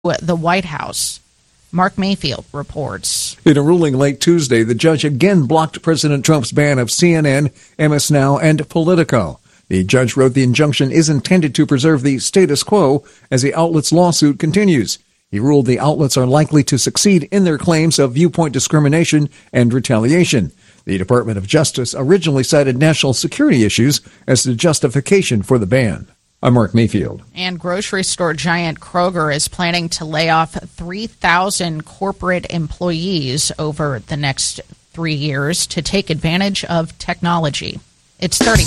the White House. Mark Mayfield reports. In a ruling late Tuesday, the judge again blocked President Trump's ban of CNN, MS Now, and Politico. The judge wrote the injunction is intended to preserve the status quo as the outlet's lawsuit continues. He ruled the outlets are likely to succeed in their claims of viewpoint discrimination and retaliation. The Department of Justice originally cited national security issues as the justification for the ban. I'm Mark Mayfield. And grocery store giant Kroger is planning to lay off 3,000 corporate employees over the next 3 years to take advantage of technology. It's 30.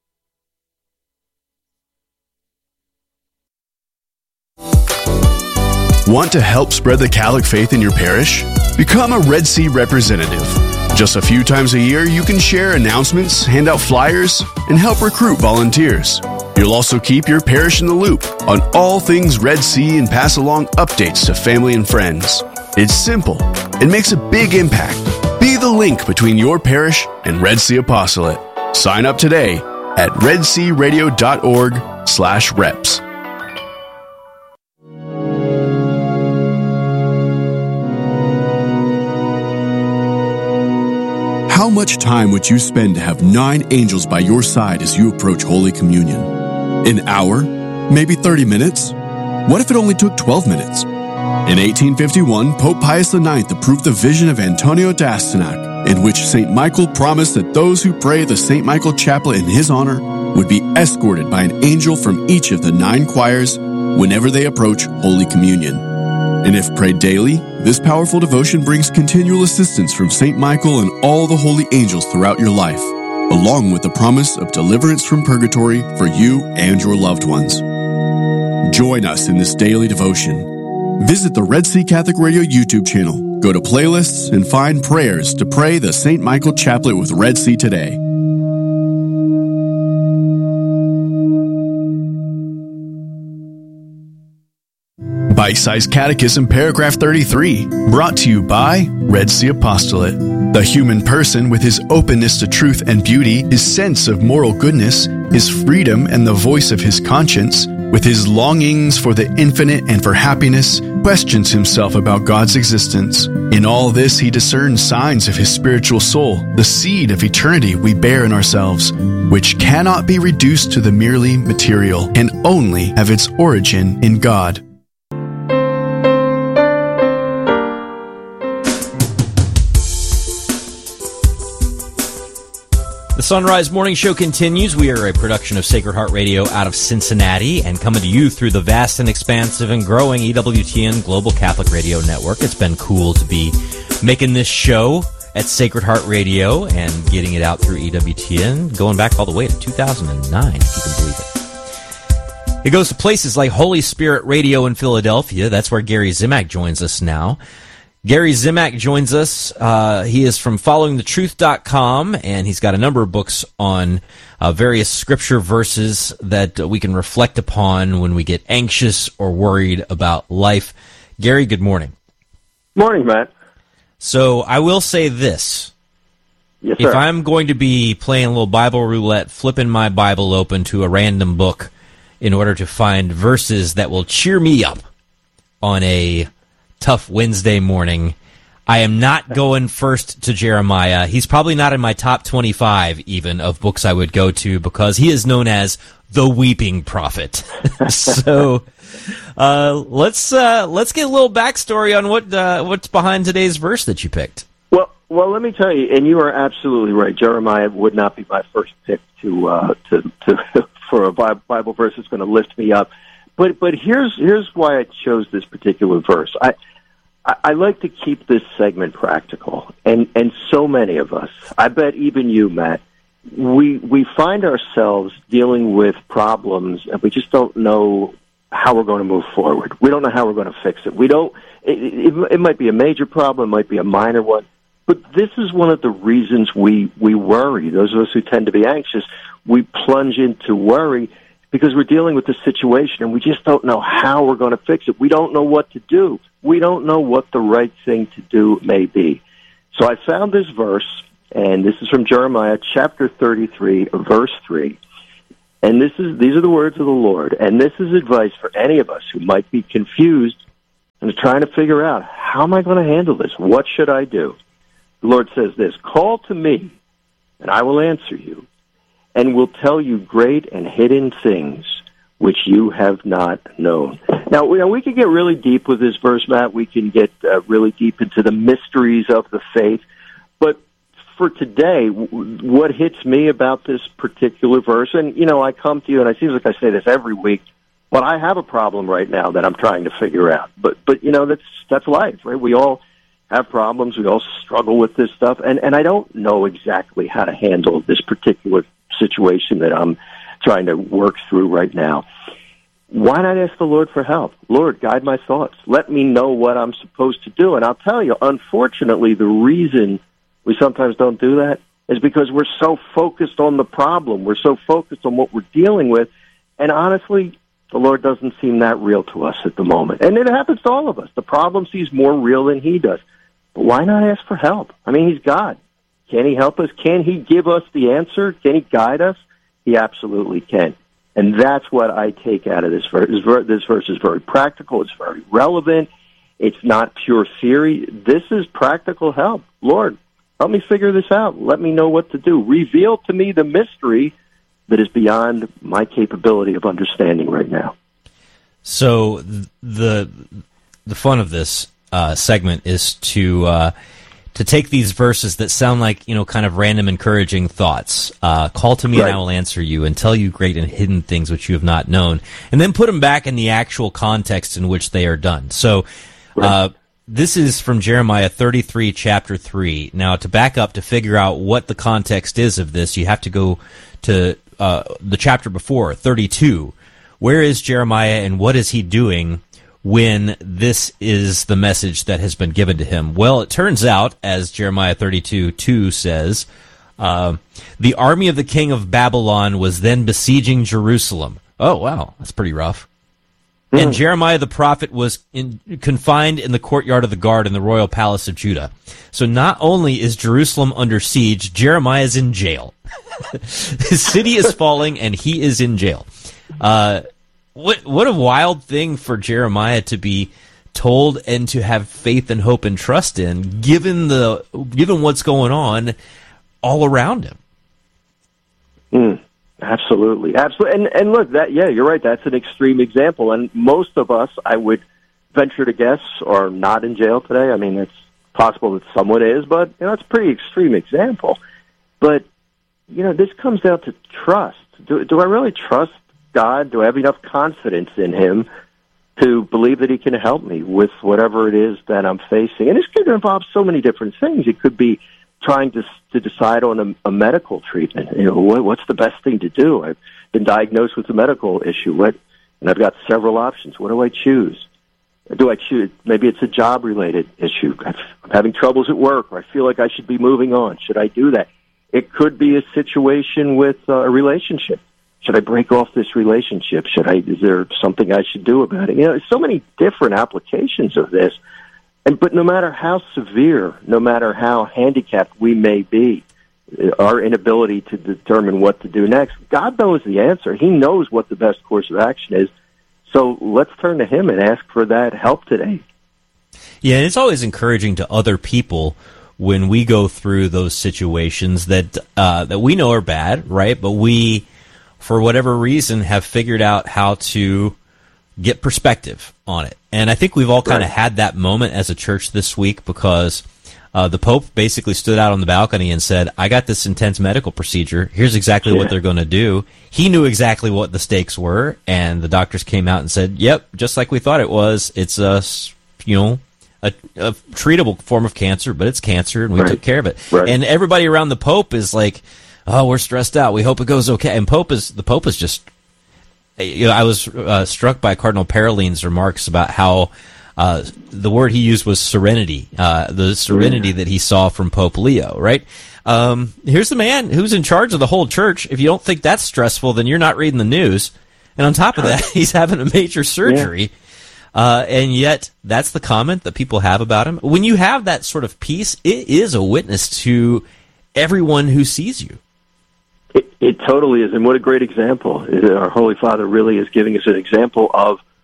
Want to help spread the Catholic faith in your parish? Become a Red Sea representative. Just a few times a year, you can share announcements, hand out flyers, and help recruit volunteers. You'll also keep your parish in the loop on all things Red Sea and pass along updates to family and friends. It's simple. It makes a big impact. Be the link between your parish and Red Sea Apostolate. Sign up today at redsearadio.org/reps. How much time would you spend to have 9 angels by your side as you approach Holy Communion? An hour? Maybe 30 minutes? What if it only took 12 minutes? In 1851, Pope Pius IX approved the vision of Antonio d'Astyanac, in which St. Michael promised that those who pray the St. Michael Chaplet in his honor would be escorted by an angel from each of the 9 choirs whenever they approach Holy Communion. And if prayed daily, this powerful devotion brings continual assistance from St. Michael and all the holy angels throughout your life, along with the promise of deliverance from purgatory for you and your loved ones. Join us in this daily devotion. Visit the Red Sea Catholic Radio YouTube channel, go to playlists, and find prayers to pray the St. Michael Chaplet with Red Sea today. Bite-Sized Catechism, paragraph 33, brought to you by Red Sea Apostolate. The human person, with his openness to truth and beauty, his sense of moral goodness, his freedom and the voice of his conscience, with his longings for the infinite and for happiness, questions himself about God's existence. In all this, he discerns signs of his spiritual soul, the seed of eternity we bear in ourselves, which cannot be reduced to the merely material, and only have its origin in God. The Sunrise Morning Show continues. We are a production of Sacred Heart Radio out of Cincinnati and coming to you through the vast and expansive and growing EWTN Global Catholic Radio Network. It's been cool to be making this show at Sacred Heart Radio and getting it out through EWTN, going back all the way to 2009, if you can believe it. It goes to places like Holy Spirit Radio in Philadelphia. That's where Gary Zimak joins us now. Gary Zimak joins us. He is from followingthetruth.com, and he's got a number of books on various scripture verses that we can reflect upon when we get anxious or worried about life. Gary, good morning. Morning, Matt. So I will say this. Yes, sir. If I'm going to be playing a little Bible roulette, flipping my Bible open to a random book in order to find verses that will cheer me up on a tough Wednesday morning, I am not going first to Jeremiah. He's probably not in my top 25 even of books I would go to because he is known as the weeping prophet. So let's get a little backstory on what's behind today's verse that you picked. Well, let me tell you, and you are absolutely right. Jeremiah would not be my first pick to for a Bible verse that's going to lift me up. But here's why I chose this particular verse. I like to keep this segment practical, and so many of us, I bet even you, Matt, we find ourselves dealing with problems, and we just don't know how we're going to move forward. We don't know how we're going to fix it. It might be a major problem, it might be a minor one, but this is one of the reasons we worry. Those of us who tend to be anxious, we plunge into worry because we're dealing with the situation and we just don't know how we're going to fix it. We don't know what to do. We don't know what the right thing to do may be. So I found this verse, and this is from Jeremiah chapter 33, verse 3. And these are the words of the Lord. And this is advice for any of us who might be confused and trying to figure out, how am I going to handle this? What should I do? The Lord says this, call to me, and I will answer you, and will tell you great and hidden things which you have not known. Now, we can get really deep with this verse, Matt. We can get really deep into the mysteries of the faith. But for today, what hits me about this particular verse, and, I come to you, and it seems like I say this every week, but I have a problem right now that I'm trying to figure out. But that's life, right? We all have problems. We all struggle with this stuff. And I don't know exactly how to handle this particular situation that I'm trying to work through right now. Why not ask the Lord for help? Lord, guide my thoughts. Let me know what I'm supposed to do. And I'll tell you, unfortunately, the reason we sometimes don't do that is because we're so focused on the problem. We're so focused on what we're dealing with. And honestly, the Lord doesn't seem that real to us at the moment. And it happens to all of us. The problem seems more real than he does. But why not ask for help? I mean, he's God. Can he help us? Can he give us the answer? Can he guide us? He absolutely can. And that's what I take out of this verse. This verse is very practical. It's very relevant. It's not pure theory. This is practical help. Lord, help me figure this out. Let me know what to do. Reveal to me the mystery that is beyond my capability of understanding right now. So the fun of this segment is to take these verses that sound like, kind of random encouraging thoughts. Call to me and I will answer you and tell you great and hidden things which you have not known. And then put them back in the actual context in which they are done. So this is from Jeremiah 33, chapter 3. Now, to back up, to figure out what the context is of this, you have to go to the chapter before, 32. Where is Jeremiah and what is he doing when this is the message that has been given to him? Well, it turns out, as Jeremiah 32:2 says, the army of the king of Babylon was then besieging Jerusalem. Oh, wow, that's pretty rough. And Jeremiah the prophet was confined in the courtyard of the guard in the royal palace of Judah. So not only is Jerusalem under siege, Jeremiah is in jail. His city is falling, and he is in jail. What a wild thing for Jeremiah to be told and to have faith and hope and trust in, given what's going on all around him. Absolutely. And look, you're right. That's an extreme example. And most of us, I would venture to guess, are not in jail today. I mean, it's possible that someone is, but it's a pretty extreme example. But this comes down to trust. Do I really trust God? Do I have enough confidence in him to believe that he can help me with whatever it is that I'm facing? And this could involve so many different things. It could be trying to decide on a medical treatment. What's the best thing to do? I've been diagnosed with a medical issue, and I've got several options. What do I choose? Do I choose? Maybe it's a job-related issue. I'm having troubles at work, or I feel like I should be moving on. Should I do that? It could be a situation with a relationship. Should I break off this relationship? Is there something I should do about it? There's so many different applications of this. But no matter how severe, no matter how handicapped we may be, our inability to determine what to do next, God knows the answer. He knows what the best course of action is. So let's turn to him and ask for that help today. Yeah, and it's always encouraging to other people when we go through those situations that we know are bad, right? But we, for whatever reason, have figured out how to get perspective on it. And I think we've all kind of had that moment as a church this week, because the Pope basically stood out on the balcony and said, I got this intense medical procedure. Here's exactly what they're going to do. He knew exactly what the stakes were, and the doctors came out and said, yep, just like we thought it was. It's a treatable form of cancer, but it's cancer, and we took care of it. Right. And everybody around the Pope is like, oh, we're stressed out. We hope it goes okay. And the Pope is just, I was struck by Cardinal Paroline's remarks about how the word he used was serenity, the serenity that he saw from Pope Leo, right? Here's the man who's in charge of the whole church. If you don't think that's stressful, then you're not reading the news. And on top of that, he's having a major surgery. And yet, that's the comment that people have about him. When you have that sort of peace, it is a witness to everyone who sees you. It totally is, and what a great example. Our Holy Father really is giving us an example of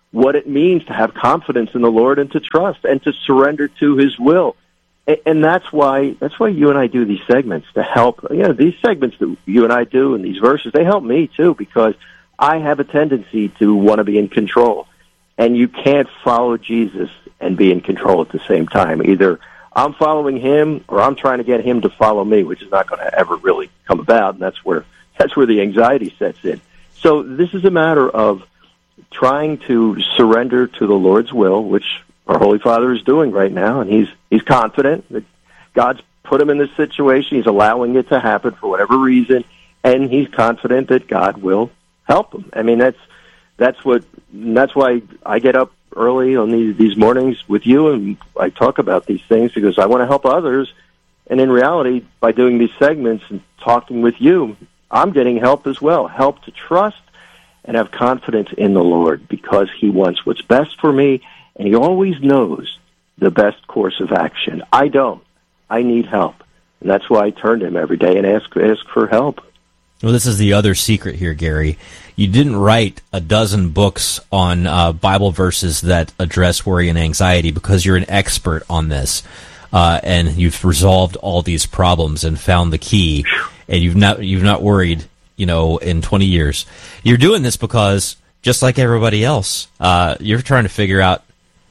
what it means to have confidence in the Lord and to trust and to surrender to His will. And that's why you and I do these segments, to help. These segments that you and I do and these verses, they help me too, because I have a tendency to want to be in control. And you can't follow Jesus and be in control at the same time. Either I'm following Him or I'm trying to get Him to follow me, which is not going to ever really come about, and that's where the anxiety sets in. So this is a matter of trying to surrender to the Lord's will, which our Holy Father is doing right now, and he's confident that God's put him in this situation. He's allowing it to happen for whatever reason, and he's confident that God will help him. I mean, that's why I get up early on these mornings with you, and I talk about these things, because I want to help others. And in reality, by doing these segments and talking with you, I'm getting help as well, help to trust and have confidence in the Lord, because He wants what's best for me, and He always knows the best course of action. I don't. I need help. And that's why I turn to Him every day and ask for help. Well, this is the other secret here, Gary. You didn't write a dozen books on Bible verses that address worry and anxiety because you're an expert on this, and you've resolved all these problems and found the key, and you've not worried, in 20 years. You're doing this because, just like everybody else, you're trying to figure out,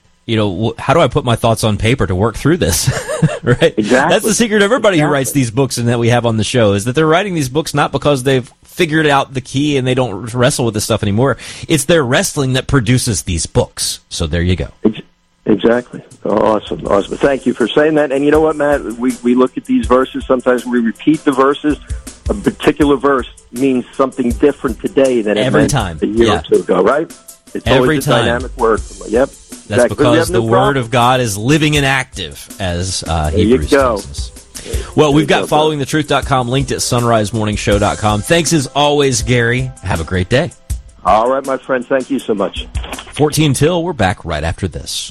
how do I put my thoughts on paper to work through this, right? Exactly. That's the secret of everybody who writes these books and that we have on the show, is that they're writing these books not because they've figured out the key and they don't wrestle with this stuff anymore. It's their wrestling that produces these books. So there you go. Exactly. Awesome. Thank you for saying that. And you know what, Matt? We look at these verses. Sometimes we repeat the verses. A particular verse means something different today than it meant a year or two ago, right? It's always a dynamic word. Yep. That's because the Word of God is living and active, as Hebrews tells us. Well, we've got followingthetruth.com linked at sunrisemorningshow.com. Thanks as always, Gary. Have a great day. All right, my friend. Thank you so much. 14 till. We're back right after this.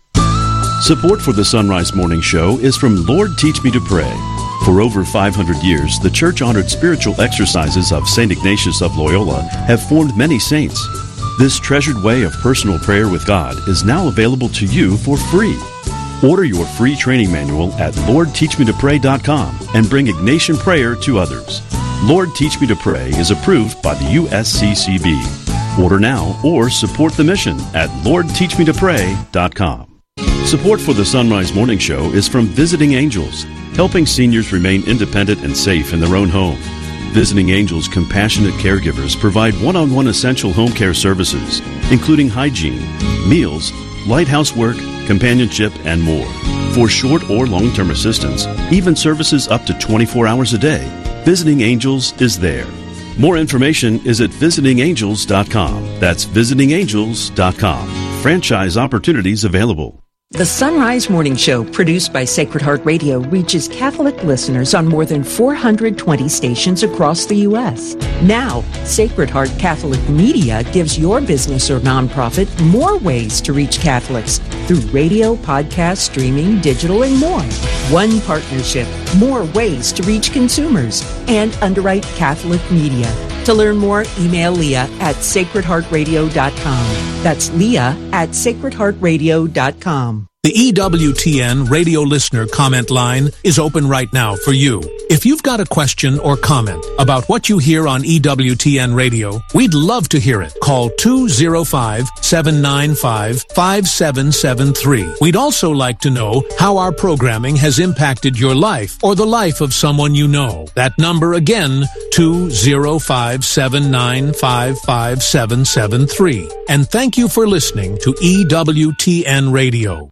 Support for the Sunrise Morning Show is from Lord Teach Me to Pray. For over 500 years, the church-honored spiritual exercises of St. Ignatius of Loyola have formed many saints. This treasured way of personal prayer with God is now available to you for free. Order your free training manual at LordTeachMeToPray.com and bring Ignatian prayer to others. Lord Teach Me to Pray is approved by the USCCB. Order now or support the mission at LordTeachMeToPray.com. Support for the Sunrise Morning Show is from Visiting Angels, helping seniors remain independent and safe in their own home. Visiting Angels compassionate caregivers provide one-on-one essential home care services, including hygiene, meals, light housework, companionship, and more. For short or long-term assistance, even services up to 24 hours a day, Visiting Angels is there. More information is at visitingangels.com. That's visitingangels.com. Franchise opportunities available. The Sunrise Morning Show, produced by Sacred Heart Radio, reaches Catholic listeners on more than 420 stations across the U.S. Now, Sacred Heart Catholic Media gives your business or nonprofit more ways to reach Catholics through radio, podcast, streaming, digital, and more. One partnership, more ways to reach consumers, and underwrite Catholic media. To learn more, email Leah at sacredheartradio.com. That's Leah at sacredheartradio.com. The EWTN radio listener comment line is open right now for you. If you've got a question or comment about what you hear on EWTN radio, we'd love to hear it. Call 205-795-5773. We'd also like to know how our programming has impacted your life or the life of someone you know. That number again, 205-795-5773. And thank you for listening to EWTN radio.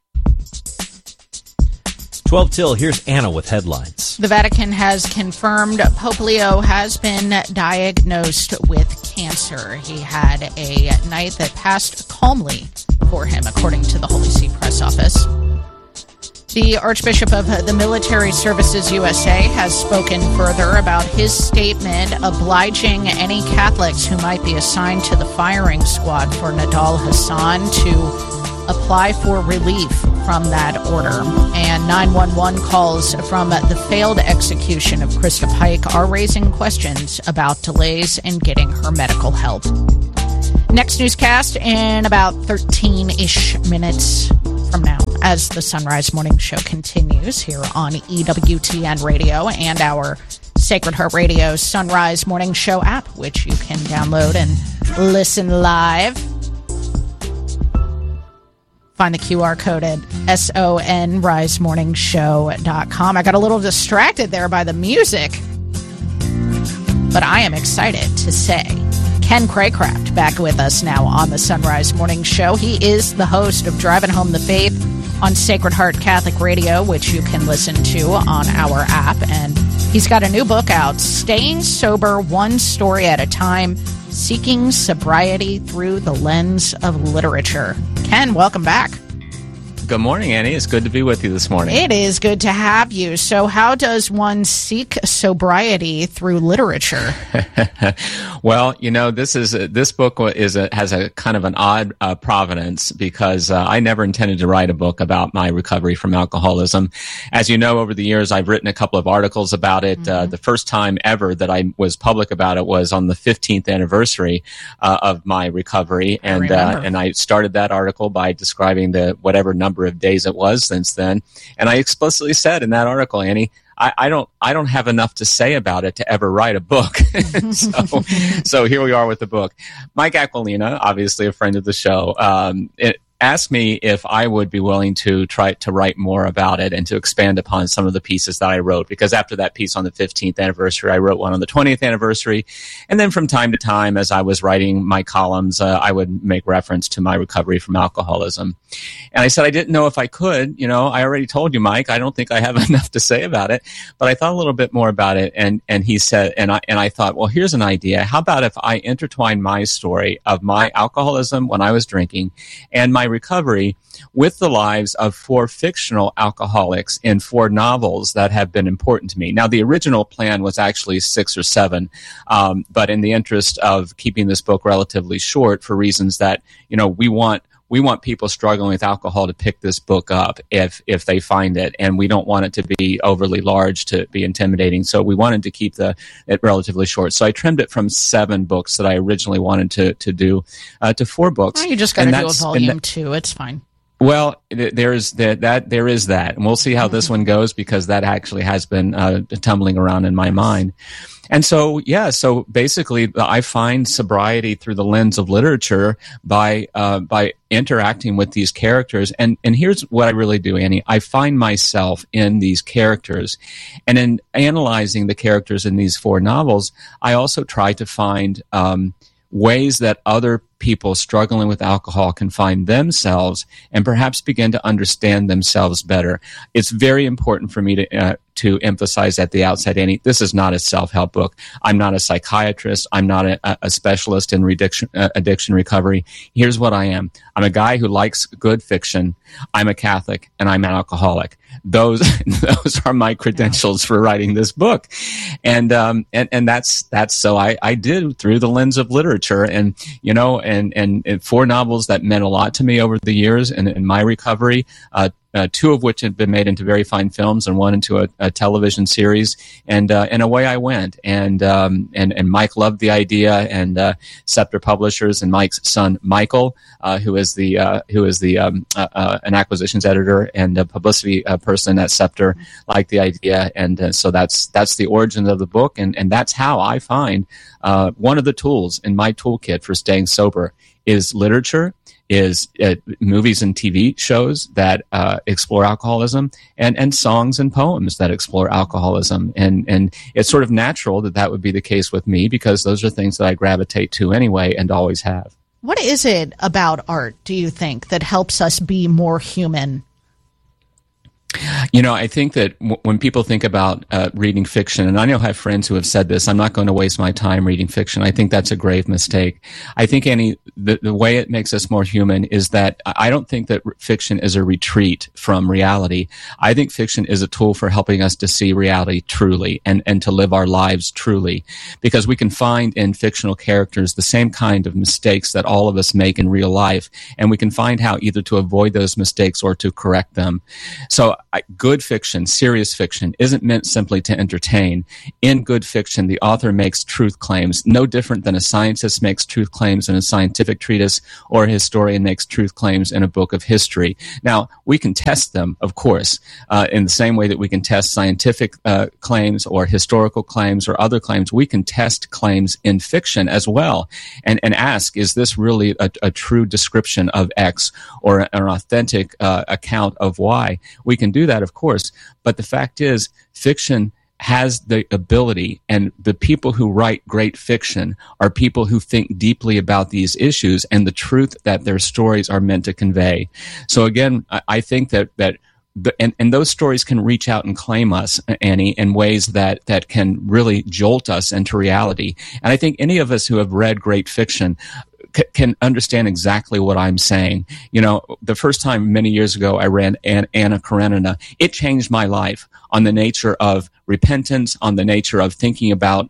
12 till, here's Anna with headlines. The Vatican has confirmed Pope Leo has been diagnosed with cancer. He had a night that passed calmly for him, according to the Holy See Press Office. The Archbishop of the Military Services USA has spoken further about his statement obliging any Catholics who might be assigned to the firing squad for Nidal Hasan to apply for relief from that order. And 911 calls from the failed execution of Krista Pike are raising questions about delays in getting her medical help. Next newscast in about 13-ish minutes from now as the Sunrise Morning Show continues here on EWTN Radio and our Sacred Heart Radio Sunrise Morning Show app, which you can download and listen live. Find the QR code at sonrisemorningshow.com. I got a little distracted there by the music, but I am excited to say Ken Craycraft back with us now on the Sunrise Morning Show. He is the host of Driving Home the Faith on Sacred Heart Catholic Radio, which you can listen to on our app. And he's got a new book out, Staying Sober One Story at a Time, Seeking Sobriety Through the Lens of Literature. Ken, welcome back. Good morning, Annie. It's good to be with you this morning. It is good to have you. So how does one seek sobriety through literature? Well, this book has a kind of an odd provenance because I never intended to write a book about my recovery from alcoholism. As you know, over the years, I've written a couple of articles about it. The first time ever that I was public about it was on the 15th anniversary of my recovery. And I started that article by describing the whatever number of days it was since then. And I explicitly said in that article, Annie, I don't have enough to say about it to ever write a book. So here we are with the book. Mike Aquilina, obviously a friend of the show, asked me if I would be willing to try to write more about it and to expand upon some of the pieces that I wrote. Because after that piece on the 15th anniversary, I wrote one on the 20th anniversary. And then from time to time, as I was writing my columns, I would make reference to my recovery from alcoholism. And I said I didn't know if I could. I already told you, Mike, I don't think I have enough to say about it. But I thought a little bit more about it. And he said, and I thought, well, here's an idea. How about if I intertwine my story of my alcoholism when I was drinking and my recovery with the lives of 4 fictional alcoholics in 4 novels that have been important to me. Now, the original plan was actually 6 or 7, but in the interest of keeping this book relatively short for reasons that, we want people struggling with alcohol to pick this book up if they find it, and we don't want it to be overly large to be intimidating. So we wanted to keep it relatively short. So I trimmed it from 7 books that I originally wanted to do to 4 books. Well, you just got to do a volume 2. It's fine. Well, there is that, and we'll see how this one goes because that actually has been tumbling around in my mind. And so basically I find sobriety through the lens of literature by interacting with these characters. And here's what I really do, Annie. I find myself in these characters. And in analyzing the characters in these 4 novels, I also try to find ways that other people struggling with alcohol can find themselves and perhaps begin to understand themselves better. It's very important for me to emphasize at the outset, Annie, this is not a self-help book. I'm not a psychiatrist. I'm not a specialist in addiction recovery. Here's what I am. I'm a guy who likes good fiction. I'm a Catholic, and I'm an alcoholic. Those are my credentials for writing this book. And that's so I did through the lens of literature and 4 novels that meant a lot to me over the years in my recovery. 2 of which had been made into very fine films and one into a television series. And away I went. And Mike loved the idea, and Scepter Publishers and Mike's son Michael, who is an acquisitions editor and a publicity person at Scepter, liked the idea. And so that's the origin of the book, and that's how I find one of the tools in my toolkit for staying sober is literature, is movies and TV shows that explore alcoholism, and songs and poems that explore alcoholism. And it's sort of natural that would be the case with me because those are things that I gravitate to anyway and always have. What is it about art, do you think, that helps us be more human? I think that when people think about reading fiction, and I know I have friends who have said this, I'm not going to waste my time reading fiction. I think that's a grave mistake. I think, Annie, the way it makes us more human is that I don't think that fiction is a retreat from reality. I think fiction is a tool for helping us to see reality truly and to live our lives truly, because we can find in fictional characters the same kind of mistakes that all of us make in real life, and we can find how either to avoid those mistakes or to correct them. So good fiction, serious fiction, isn't meant simply to entertain. In good fiction, the author makes truth claims, no different than a scientist makes truth claims in a scientific treatise or a historian makes truth claims in a book of history. Now, we can test them, of course, in the same way that we can test scientific claims or historical claims or other claims. We can test claims in fiction as well and ask, is this really a true description of X or an authentic account of Y? We can do that, of course, but the fact is, fiction has the ability, and the people who write great fiction are people who think deeply about these issues and the truth that their stories are meant to convey. So again, I think that and those stories can reach out and claim us, Annie, in ways that can really jolt us into reality. And I think any of us who have read great fiction can understand exactly what I'm saying. You know, the first time many years ago I read Anna Karenina, it changed my life on the nature of repentance, on the nature of thinking about,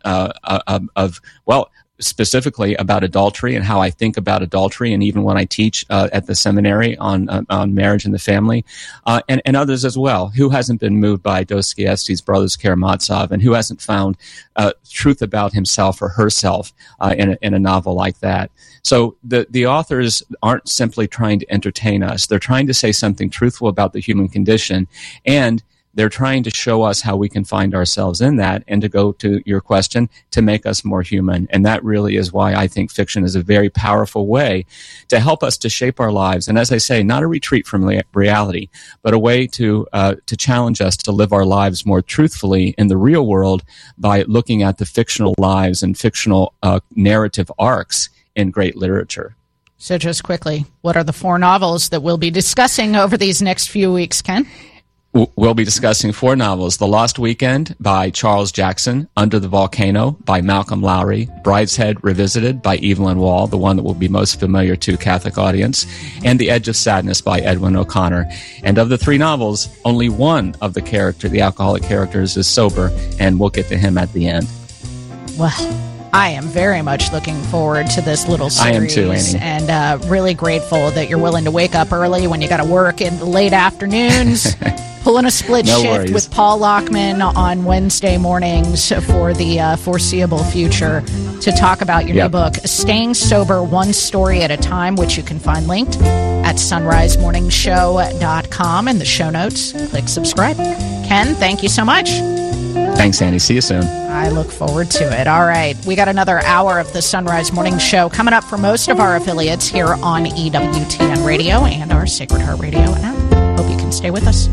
specifically about adultery and how I think about adultery, and even when I teach at the seminary on marriage and the family, and others as well. Who hasn't been moved by Dostoevsky's Brothers Karamazov, and who hasn't found truth about himself or herself in a novel like that? So the authors aren't simply trying to entertain us. They're trying to say something truthful about the human condition, and they're trying to show us how we can find ourselves in that, and to go to your question, to make us more human. And that really is why I think fiction is a very powerful way to help us to shape our lives. And as I say, not a retreat from reality, but a way to challenge us to live our lives more truthfully in the real world by looking at the fictional lives and fictional narrative arcs in great literature. So just quickly, what are the 4 novels that we'll be discussing over these next few weeks, Ken? We'll be discussing 4 novels: The Lost Weekend by Charles Jackson, Under the Volcano by Malcolm Lowry, Brideshead Revisited by Evelyn Waugh, the one that will be most familiar to Catholic audience, and The Edge of Sadness by Edwin O'Connor. And of the 3 novels, only one of the alcoholic characters, is sober, and we'll get to him at the end. Well, I am very much looking forward to this little series. I am too, Annie. And really grateful that you're willing to wake up early when you got to work in the late afternoons. Pulling a split shift with Paul Lockman on Wednesday mornings for the foreseeable future to talk about your new book, Staying Sober One Story at a Time, which you can find linked at sunrisemorningshow.com in the show notes. Click subscribe. Ken, thank you so much. Thanks, Andy. See you soon. I look forward to it. All right. We got another hour of the Sunrise Morning Show coming up for most of our affiliates here on EWTN Radio and our Sacred Heart Radio app. Hope you can stay with us.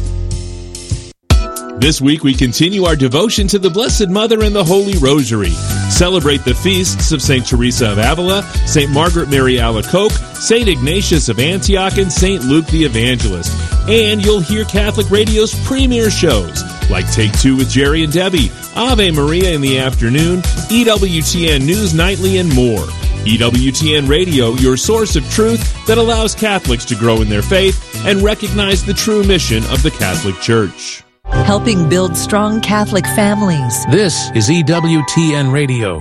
This week we continue our devotion to the Blessed Mother and the Holy Rosary. Celebrate the feasts of St. Teresa of Avila, St. Margaret Mary Alacoque, St. Ignatius of Antioch, and St. Luke the Evangelist. And you'll hear Catholic Radio's premier shows like Take Two with Jerry and Debbie, Ave Maria in the afternoon, EWTN News Nightly, and more. EWTN Radio, your source of truth that allows Catholics to grow in their faith and recognize the true mission of the Catholic Church. Helping build strong Catholic families. This is EWTN Radio.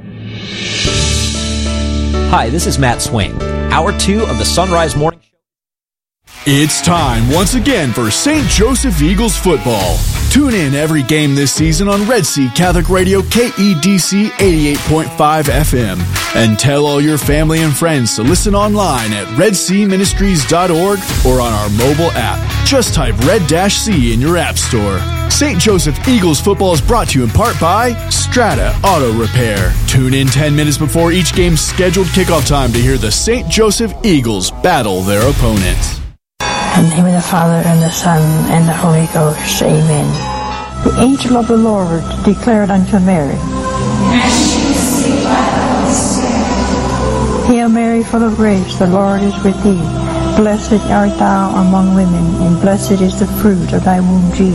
Hi, this is Matt Swing. Hour 2 of the Sunrise Morning Show. It's time once again for St. Joseph Eagles football. Tune in every game this season on Red Sea Catholic Radio KEDC 88.5 FM. And tell all your family and friends to listen online at redseaministries.org or on our mobile app. Just type Red-C in your app store. St. Joseph Eagles football is brought to you in part by Strata Auto Repair. Tune in 10 minutes before each game's scheduled kickoff time to hear the St. Joseph Eagles battle their opponents. In the name of the Father, and the Son, and the Holy Ghost. Amen. The angel of the Lord declared unto Mary, Hail Mary, full of grace, the Lord is with thee. Blessed art thou among women, and blessed is the fruit of thy womb, Jesus.